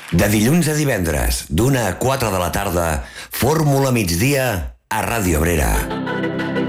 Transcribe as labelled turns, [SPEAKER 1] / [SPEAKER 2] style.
[SPEAKER 1] De dilluns a divendres, d'1 a 4 de la tarda, Fórmula Migdia a Ràdio Abrera.